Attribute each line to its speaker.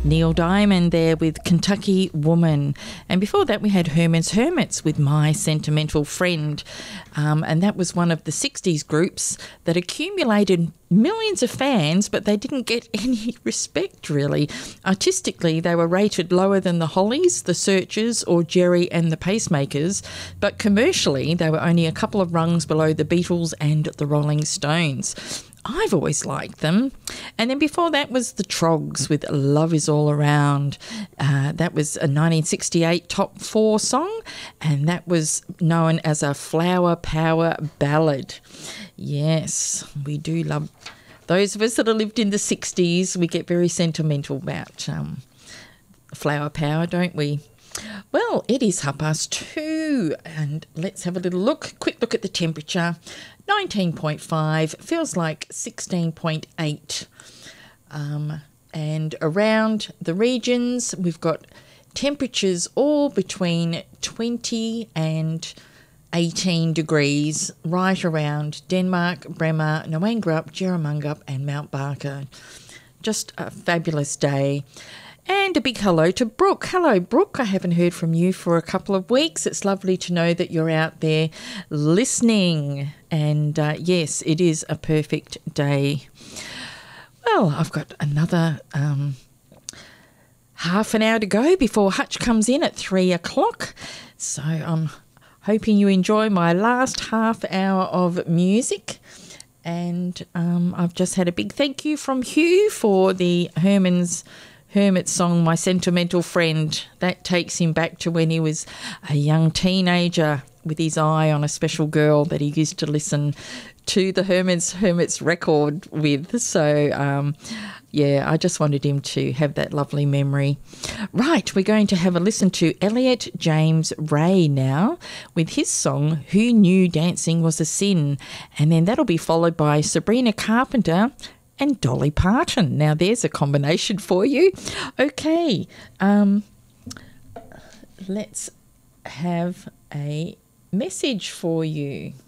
Speaker 1: Neil Diamond there with Kentucky Woman. And before that we had Herman's Hermits with My Sentimental Friend. And that was one of the 60s groups that accumulated millions of fans, but they didn't get any respect really. Artistically, they were rated lower than the Hollies, the Searchers or Jerry and the Pacemakers, but commercially they were only a couple of rungs below the Beatles and the Rolling Stones. I've always liked them. And then before that was the Troggs with Love Is All Around. That was a 1968 top 4 song, and that was known as a flower power ballad. Yes, we do love those of us that have lived in the 60s. We get very sentimental about flower power, don't we? Well, it is 2:30 and let's have a little quick look at the temperature. 19.5, feels like 16.8. And around the regions, we've got temperatures all between 20 and 18 degrees right around Denmark, Bremer, Noangrup, Jerramungup and Mount Barker. Just a fabulous day. And a big hello to Brooke. Hello, Brooke. I haven't heard from you for a couple of weeks. It's lovely to know that you're out there listening. And yes, it is a perfect day. Well, I've got another half an hour to go before Hutch comes in at 3 o'clock. So I'm hoping you enjoy my last half hour of music. And I've just had a big thank you from Hugh for the Hermit song, My Sentimental Friend. That takes him back to when he was a young teenager with his eye on a special girl that he used to listen to the Hermits record with. So, yeah, I just wanted him to have that lovely memory. Right, we're going to have a listen to Elliot James Ray now with his song, Who Knew Dancing Was a Sin? And then that'll be followed by Sabrina Carpenter and Dolly Parton. Now there's a combination for you. Okay, let's have a message for you.